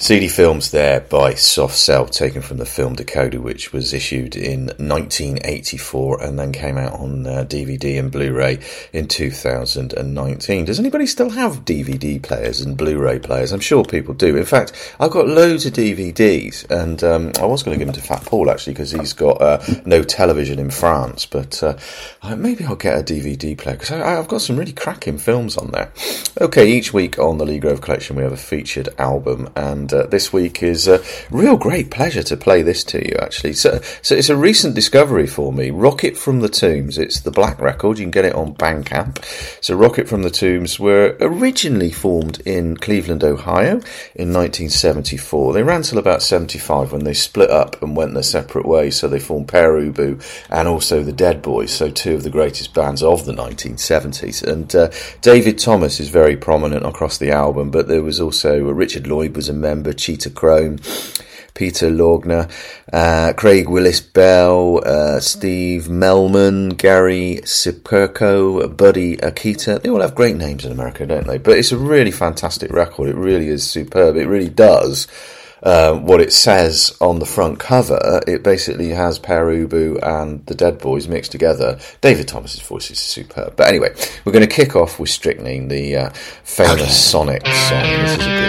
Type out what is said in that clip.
CD films there by Soft Cell, taken from the film Decoder, which was issued in 1984 and then came out on DVD and Blu-ray in 2019. Does anybody still have DVD players and Blu-ray players? I'm sure people do. In fact, I've got loads of DVDs, and I was going to give them to Fat Paul, actually, because he's got no television in France, but maybe I'll get a DVD player, because I've got some really cracking films on there. Okay, each week on the Lee Grove Collection we have a featured album, and this week is a real great pleasure to play this to you, actually. So it's a recent discovery for me. Rocket from the Tombs. It's the black record. You can get it on Bandcamp. So Rocket from the Tombs were originally formed in Cleveland, Ohio in 1974. They ran till about 75 when they split up and went their separate ways. So they formed Pere Ubu and also the Dead Boys, so two of the greatest bands of the 1970s. And David Thomas is very prominent across the album, but there was also Richard Lloyd was a member, Cheetah Chrome, Peter Lorgner, Craig Willis-Bell, Steve Melman, Gary Sipurko, Buddy Akita. They all have great names in America, don't they? But it's a really fantastic record. It really is superb. It really does what it says on the front cover. It basically has Pere Ubu and the Dead Boys mixed together. David Thomas's voice is superb. But anyway, we're going to kick off with Strychnine, the famous Sonic song. This is a good